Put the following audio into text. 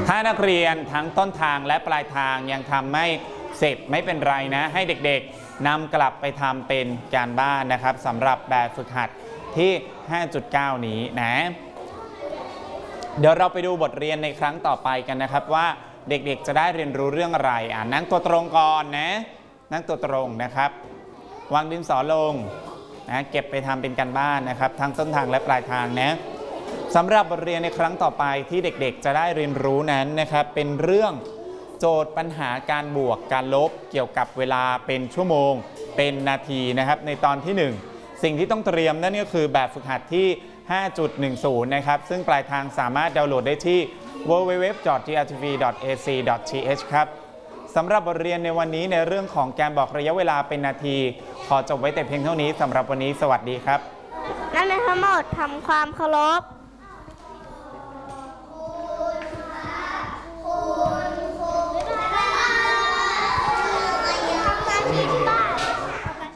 ถ้านักเรียนทั้งต้นทางและปลายทางยังทำไม่เสร็จไม่เป็นไรนะให้เด็กๆนำกลับไปทำเป็นการบ้านนะครับสำหรับแบบฝึกหัดที่ 5.9 นี้นะเดี๋ยวเราไปดูบทเรียนในครั้งต่อไปกันนะครับว่าเด็กๆจะได้เรียนรู้เรื่องอะไรนั่งตัวตรงก่อนนะนั่งตัวตรงนะครับวางดินสอลงนะเก็บไปทำเป็นการบ้านนะครับทั้งต้นทางและปลายทางนะสำหรับบทเรียนในครั้งต่อไปที่เด็กๆจะได้เรียนรู้นั้นนะครับเป็นเรื่องโจทย์ปัญหาการบวกการลบเกี่ยวกับเวลาเป็นชั่วโมงเป็นนาทีนะครับในตอนที่ 1สิ่งที่ต้องเตรียมนั่นก็คือแบบฝึกหัดที่ 5.10 นะครับซึ่งปลายทางสามารถดาวน์โหลดได้ที่ www.grtv.ac.th ครับสำหรับบทเรียนในวันนี้ในเรื่องของการบอกระยะเวลาเป็นนาทีขอจบไว้แต่เพียงเท่านี้สำหรับวันนี้สวัสดีครับนักเรียนทั้งหมดทำความเคารพ